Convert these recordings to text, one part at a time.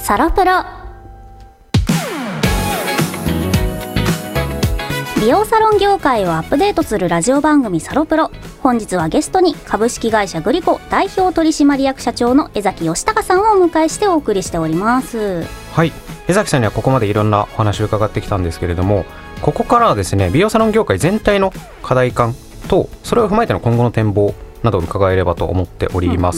サロプロ。美容サロン業界をアップデートするラジオ番組サロプロ。本日はゲストに株式会社グリコ代表取締役社長の江崎義孝さんをお迎えしてお送りしております。 はい、江崎さんにはここまでいろんなお話を伺ってきたんですけれども、ここからはですね、美容サロン業界全体の課題感とそれを踏まえての今後の展望などを伺えればと思っております、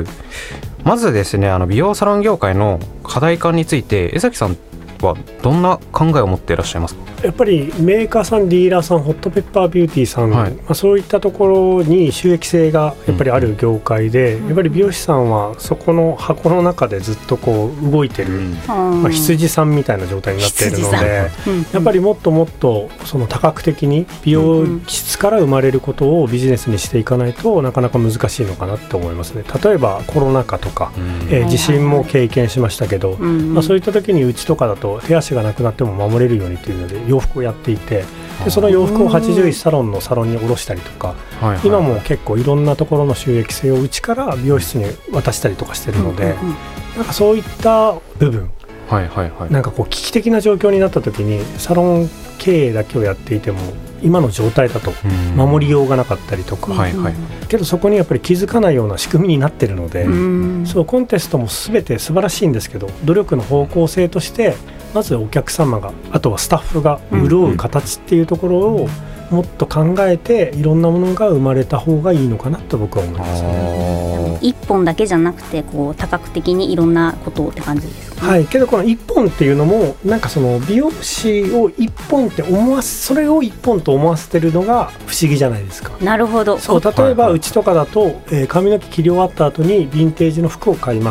まずですね、美容サロン業界の課題感について江崎さんはどんな考えを持っていらっしゃいますか？ やっぱりメーカーさん、ディーラーさん、ホットペッパービューティーさん、そういったところに収益性がやっぱりある業界で、やっぱり美容師さんはそこの箱の中でずっとこう動いてる、羊さんみたいな状態になっているので、やっぱりもっともっとその多角的に美容室から生まれることをビジネスにしていかないとなかなか難しいのかなと思いますね。例えばコロナ禍とか、地震も経験しましたけど、そういった時にうちとかだと手足がなくなっても守れるようにというので洋服をやっていて、でその洋服を81サロンのサロンに卸したりとか、今も結構いろんなところの収益性をうちから美容室に渡したりとかしてるので、なんかそういった部分、なんかこう危機的な状況になった時にサロン経営だけをやっていても今の状態だと守りようがなかったりとか、けどそこにやっぱり気づかないような仕組みになってるので、そうコンテストも全て素晴らしいんですけど、努力の方向性としてまずお客様が、あとはスタッフが潤う形っていうところをもっと考えていろんなものが生まれた方がいいのかなと僕は思いますね。 一本だけじゃなくてこう多角的にいろんなことって感じですかね。 はい、けどこの一本っていうのもなんかその美容師を一本ってそれを一本と思わせてるのが不思議じゃないですか。 なるほど。 そう、例えばうちとかだと、髪の毛切り終わった後にヴィンテージの服を買います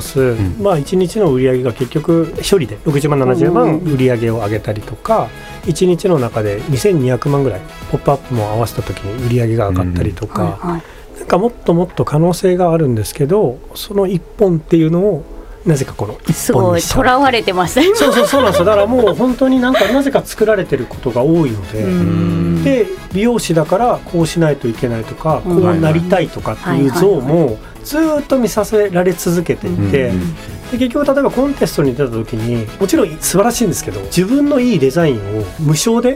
、1日の売り上げが結局処理で60万70万売り上げを上げたりとか、1日の中で2200万ぐらいポップアップも合わせた時に売り上げが上がったりとか、なんかもっともっと可能性があるんですけど、その一本っていうのをなぜかこの一本にしちゃう。すごい囚われてました今。そうなんですよ。だからもう本当になんかなぜか作られてることが多いので、で美容師だからこうしないといけないとか、こうなりたいとかっていう像もずっと見させられ続けていて、で結局例えばコンテストに出た時にもちろん素晴らしいんですけど、自分のいいデザインを無償で